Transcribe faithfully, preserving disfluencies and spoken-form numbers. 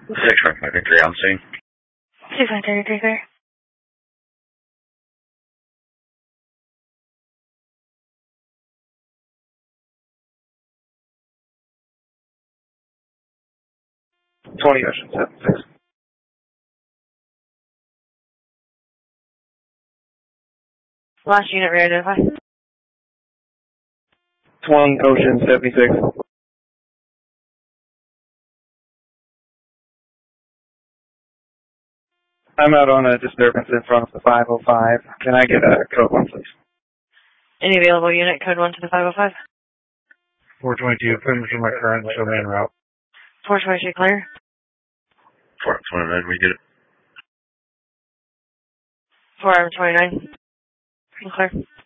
six five five Victory on scene. six five five Victory clear. twenty Ocean seven six. Last unit re-identify. twenty Ocean seventy-six. I'm out on a disturbance in front of the five oh five. Can I get a code one, please? Any available unit, code one to the five oh five. four twenty-two, put from my current domain route. four twenty-two clear. four twenty-nine, we get it. four twenty-nine. Clear.